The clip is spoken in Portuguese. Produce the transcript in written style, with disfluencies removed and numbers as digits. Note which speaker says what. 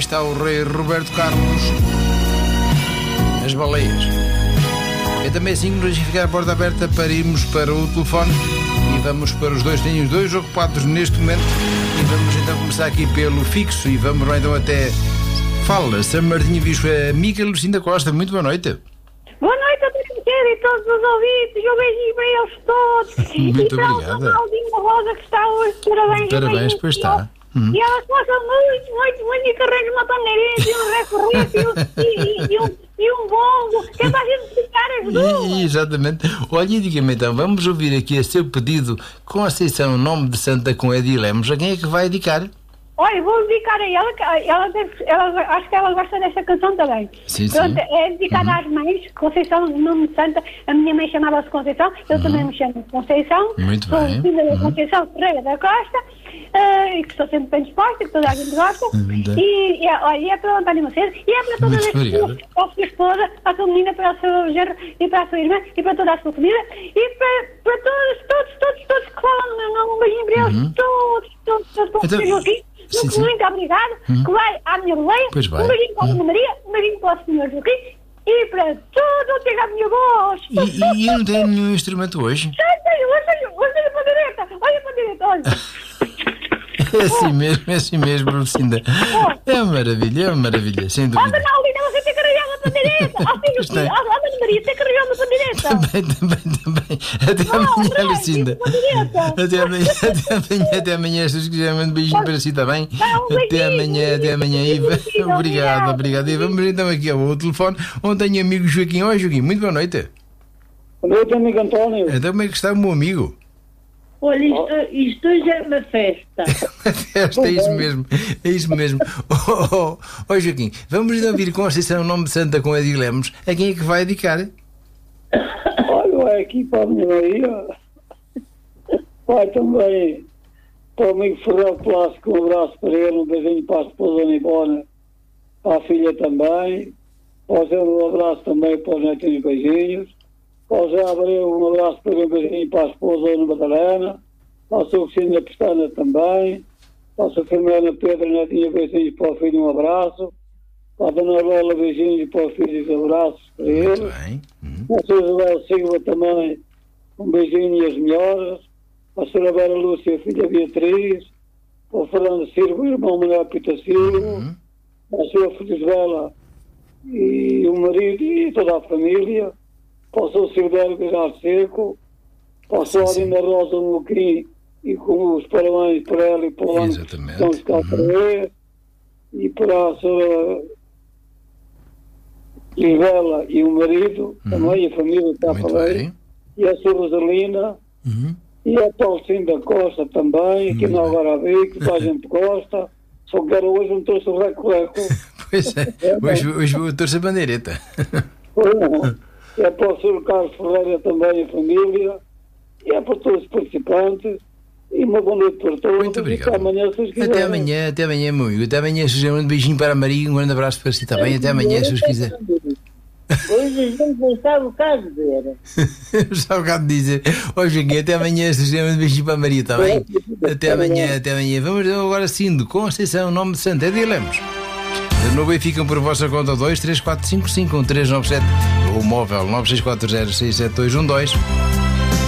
Speaker 1: está o rei Roberto Carlos. As baleias. É também assim que nos ficar a porta aberta para irmos para o telefone e vamos para os dois. Tenho os dois ocupados neste momento e vamos então começar aqui pelo fixo e vamos lá então até Fala, São Martinho Visco, amiga Lucinda Costa, muito boa noite.
Speaker 2: Boa noite a todos os ouvintes, um beijinho para eles todos.
Speaker 1: Muito
Speaker 2: e para
Speaker 1: obrigada.
Speaker 2: o Ronaldinho Rosa que está hoje, parabéns.
Speaker 1: Parabéns, pois está.
Speaker 2: E elas possam muito e carregam uma paneirinha e um recorrente e um bongo, que é para a gente ficar as duas.
Speaker 1: Exatamente. Olha, e diga-me então, vamos ouvir aqui a seu pedido Conceição, nome de Santa com Edi Lemos. A quem é que vai dedicar?
Speaker 2: Olha, vou dedicar a ela, acho que ela gosta desta canção também.
Speaker 1: Sim,
Speaker 2: Pronto,
Speaker 1: sim.
Speaker 2: é dedicada às mães, Conceição, nome de Santa. A minha mãe chamava-se Conceição, eu também me chamo Conceição.
Speaker 1: Muito
Speaker 2: sou
Speaker 1: bem.
Speaker 2: filha da Conceição Ferreira da Costa, e que estou sempre bem disposta, que toda a gente gosta. Olha, é para o António Macedo, e é para todas as pessoas, a sua esposa, a sua menina, para o seu genro, e para a sua irmã, e para toda a sua família, e para todos que falam no meu nome, um beijinho para eles, todos que estejam aqui. Muito obrigado, que vai à minha boleia. Um beijinho para a Ana Maria, um beijinho para o Senhor Joaquim e para tudo que a minha voz.
Speaker 1: E não tem nenhum instrumento hoje?
Speaker 2: Olha para a direita, olha.
Speaker 1: É assim mesmo, Lucinda. É uma maravilha, sem dúvida.
Speaker 2: Ana Paulina, você tem que arranjar uma pandeireta. Ana Maria, tem que arranjar uma pandeireta.
Speaker 1: Também. Até amanhã, Lucinda. Até amanhã, se quiser, mando um beijinho para si, está bem? Até amanhã. Obrigado. E vamos então aqui ao telefone, onde tenho amigo Joaquim. Oi, Joaquim, muito boa noite.
Speaker 3: Boa noite, amigo António.
Speaker 1: Então, como é que está o meu amigo?
Speaker 4: Olha, isto hoje é uma festa.
Speaker 1: É isso mesmo. Oh, Joaquim, vamos então ouvir Conceição, nome de Santa com Edi Lemos. A quem é que vai dedicar?
Speaker 3: Olha, vai aqui para a minha Maria. Vai também para o amigo Ferreira Plástico, um abraço para ele, um beijinho para a esposa Dona Ivona, para a filha também. Para o Zé, um abraço também para os netinhos, beijinhos. Para o Zé Abreu, um abraço para ele, um beijinho para a esposa Ana Madalena. Para a sua Cristina Pestana também. Para a sua Firmina Pedro, netinha, beijinhos para o filho, um abraço. Para a Dona Lola, beijinhos para o filho, um abraço para ele.
Speaker 1: Muito bem.
Speaker 3: Para a sua Isabel Silva também, um beijinho e as melhoras. Para a Sra. Vera Lúcia, filha Beatriz. Para o Fernando Silva, o irmão Manuel Pita Silva. Para a sua filha Isabela e o marido e toda a família. Para o seu Silvério Gajar Seco. Para a sua Arina Rosa Moquim e com os parabéns para ela e para o ano que estão a ficar para ele. E para a sua Livela e o marido, também a família está a falar. E a sua Rosalina. E a Paulinha da Costa também, aqui na Algarve, que toda a gente gosta. Só que era hoje um trouxe o reco-reco.
Speaker 1: Pois é, hoje vou trouxe a bandeireta.
Speaker 3: E é para o Sr. Carlos Ferreira também, a família. E é para todos os participantes. E uma boa noite para todos.
Speaker 1: Muito obrigado.
Speaker 3: Até amanhã, se os quiserem.
Speaker 1: Até amanhã, meu amigo. Até amanhã, Sr. Um beijinho para a Maria, um grande abraço para si, está bem? Até amanhã, se os quiser.
Speaker 4: Hoje a gente não sabe o caso de ver.
Speaker 1: Está o bocado de dizer. Ó, Joaquim, até amanhã, Sr. Um beijinho para a Maria, está bem? Até amanhã. Vamos agora sim, de Conceição, nome de Santa Edi Lemos. No Benfica por vossa conta 234551397 ou móvel 96406712.